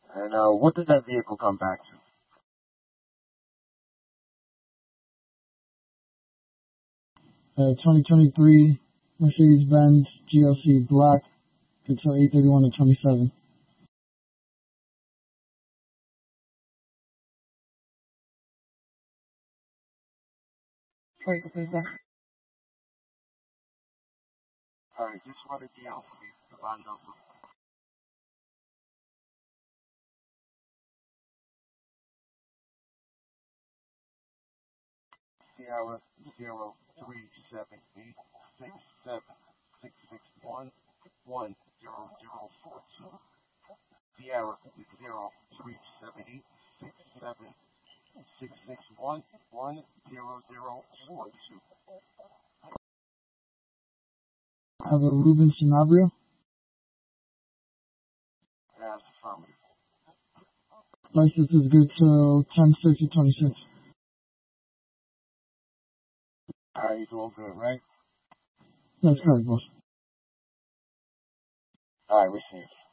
And what did that vehicle come back to? 2023 Mercedes-Benz GLC Black until 8/31 of 27. Alright, just what a deal for me. The bond number. Sierra 03786766110042. Sierra 03786766110042. I have a Ruben Sanabria. That's affirmative. License is good till 10/6 of 26. Alright, it's all good, right? That's correct, boss. Alright, received.